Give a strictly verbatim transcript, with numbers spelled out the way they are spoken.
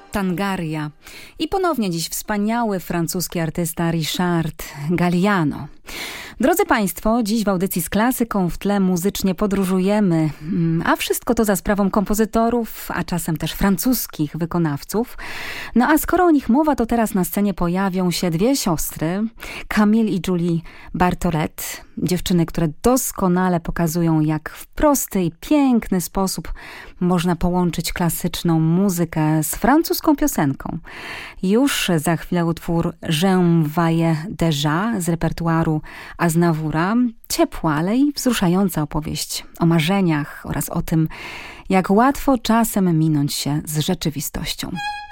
Tangaria. I ponownie dziś wspaniały francuski artysta Richard Galliano. Drodzy Państwo, dziś w audycji z klasyką w tle muzycznie podróżujemy, a wszystko to za sprawą kompozytorów, a czasem też francuskich wykonawców. No a skoro o nich mowa, to teraz na scenie pojawią się dwie siostry, Camille i Julie Bartolet. Dziewczyny, które doskonale pokazują, jak w prosty i piękny sposób można połączyć klasyczną muzykę z francuską piosenką. Już za chwilę utwór Je vaille déjà z repertuaru Aznavoura. Ciepła, ale i wzruszająca opowieść o marzeniach oraz o tym, jak łatwo czasem minąć się z rzeczywistością.